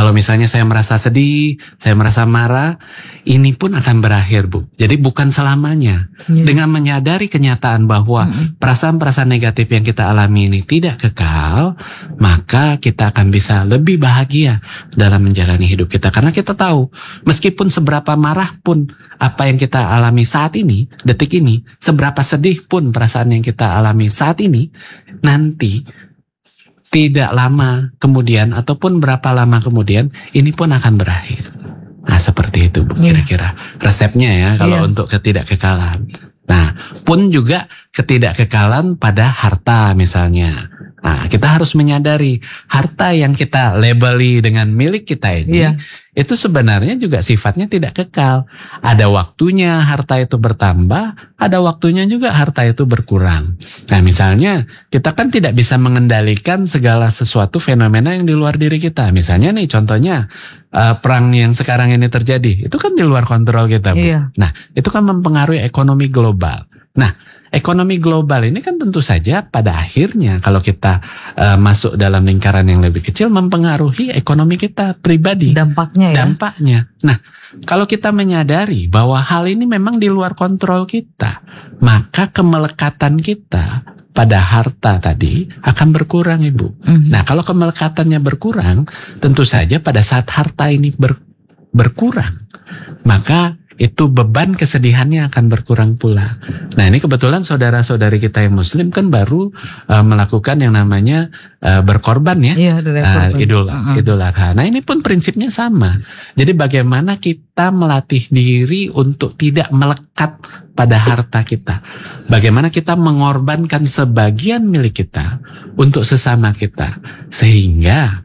Kalau misalnya saya merasa sedih, saya merasa marah, ini pun akan berakhir, Bu. Jadi bukan selamanya. Dengan menyadari kenyataan bahwa perasaan-perasaan negatif yang kita alami ini tidak kekal, maka kita akan bisa lebih bahagia dalam menjalani hidup kita. Karena kita tahu, meskipun seberapa marah pun apa yang kita alami saat ini, detik ini, seberapa sedih pun perasaan yang kita alami saat ini, nanti tidak lama kemudian ataupun berapa lama kemudian ini pun akan berakhir. Nah seperti itu Bu, kira-kira resepnya ya kalau untuk ketidakkekalan. Nah pun juga ketidakkekalan pada harta misalnya. Nah kita harus menyadari harta yang kita labeli dengan milik kita ini itu sebenarnya juga sifatnya tidak kekal. Ada waktunya harta itu bertambah, ada waktunya juga harta itu berkurang. Nah misalnya kita kan tidak bisa mengendalikan segala sesuatu fenomena yang di luar diri kita. Misalnya nih contohnya perang yang sekarang ini terjadi, itu kan di luar kontrol kita Bu. Nah itu kan mempengaruhi ekonomi global. Nah ekonomi global ini kan tentu saja pada akhirnya kalau kita masuk dalam lingkaran yang lebih kecil mempengaruhi ekonomi kita pribadi. Dampaknya. Nah, kalau kita menyadari bahwa hal ini memang di luar kontrol kita, maka kemelekatan kita pada harta tadi akan berkurang, Ibu. Nah, kalau kemelekatannya berkurang, tentu saja pada saat harta ini berkurang, maka itu beban kesedihannya akan berkurang pula. Nah ini kebetulan saudara-saudari kita yang muslim kan baru melakukan yang namanya berkorban ya, Idul Adha. Nah ini pun prinsipnya sama. Jadi bagaimana kita melatih diri untuk tidak melekat pada harta kita. Bagaimana kita mengorbankan sebagian milik kita untuk sesama kita. Sehingga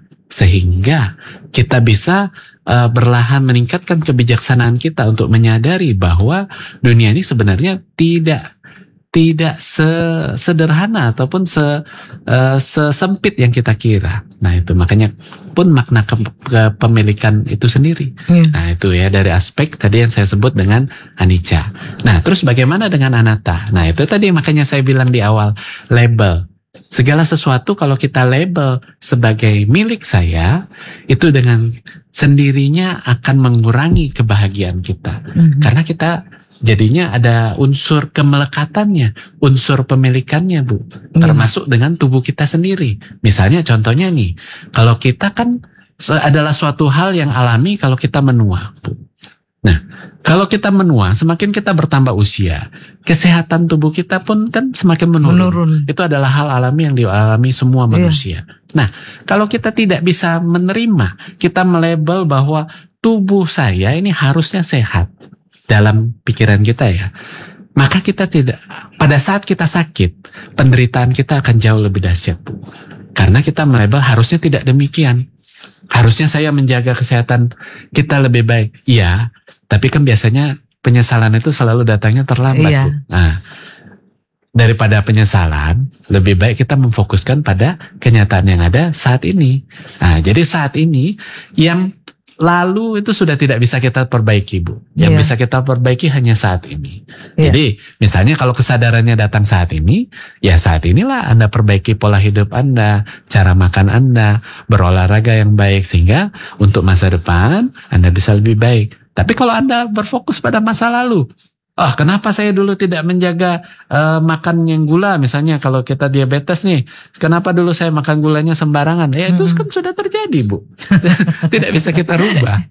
kita bisa berlahan meningkatkan kebijaksanaan kita untuk menyadari bahwa dunia ini sebenarnya tidak sederhana ataupun sesempit yang kita kira. Nah itu makanya pun makna kepemilikan itu sendiri. Nah itu ya dari aspek tadi yang saya sebut dengan anicca. Nah terus bagaimana dengan anatta? Nah itu tadi makanya saya bilang di awal label. Segala sesuatu kalau kita label sebagai milik saya, itu dengan sendirinya akan mengurangi kebahagiaan kita. Karena kita jadinya ada unsur kemelekatannya, unsur pemilikannya Bu. Termasuk dengan tubuh kita sendiri. Misalnya contohnya nih, kalau kita kan adalah suatu hal yang alami kalau kita menua Bu. Nah, kalau kita menua, semakin kita bertambah usia, kesehatan tubuh kita pun kan semakin menurun. Itu adalah hal alami yang dialami semua manusia. Nah, kalau kita tidak bisa menerima, kita melabel bahwa tubuh saya ini harusnya sehat dalam pikiran kita ya. Maka kita tidak, pada saat kita sakit, penderitaan kita akan jauh lebih dahsyat Bu. Karena kita melabel harusnya tidak demikian. Harusnya saya menjaga kesehatan kita lebih baik. Iya, tapi kan biasanya penyesalan itu selalu datangnya terlambat Bu. Nah, daripada penyesalan, lebih baik kita memfokuskan pada kenyataan yang ada saat ini. Nah, jadi saat ini yang lalu itu sudah tidak bisa kita perbaiki Bu. Yang bisa kita perbaiki hanya saat ini. Jadi misalnya kalau kesadarannya datang saat ini, ya saat inilah Anda perbaiki pola hidup Anda, cara makan Anda, berolahraga yang baik sehingga untuk masa depan Anda bisa lebih baik. Tapi kalau Anda berfokus pada masa lalu, kenapa saya dulu tidak menjaga makan yang gula misalnya kalau kita diabetes nih, kenapa dulu saya makan gulanya sembarangan? Ya itu kan sudah terjadi Bu. Tidak bisa kita rubah.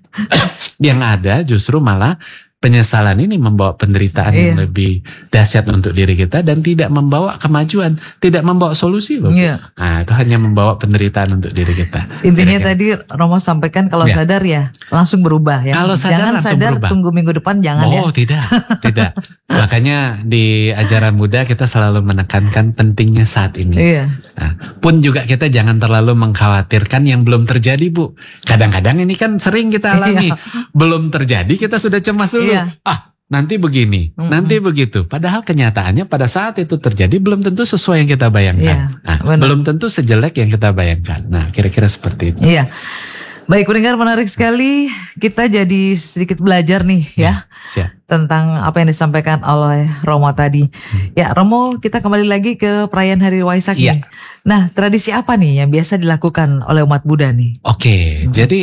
Yang ada justru malah penyesalan ini membawa penderitaan yang lebih dahsyat untuk diri kita dan tidak membawa kemajuan, tidak membawa solusi loh. Nah itu hanya membawa penderitaan untuk diri kita. Intinya tadi Romo sampaikan kalau sadar ya langsung berubah ya. Kalau jangan sadar berubah. Tunggu minggu depan jangan ya. Tidak. Makanya di ajaran Buddha kita selalu menekankan pentingnya saat ini. Nah, pun juga kita jangan terlalu mengkhawatirkan yang belum terjadi Bu. Kadang-kadang ini kan sering kita alami. Belum terjadi kita sudah cemas dulu. Nanti begini, nanti begitu. Padahal kenyataannya pada saat itu terjadi belum tentu sesuai yang kita bayangkan. Belum tentu sejelek yang kita bayangkan. Nah, kira-kira seperti itu. Baik, pendengar, menarik sekali. Kita jadi sedikit belajar nih ya tentang apa yang disampaikan oleh Romo tadi. Ya, Romo, kita kembali lagi ke perayaan Hari Waisak nih. Nah, tradisi apa nih yang biasa dilakukan oleh umat Buddha nih? Oke, jadi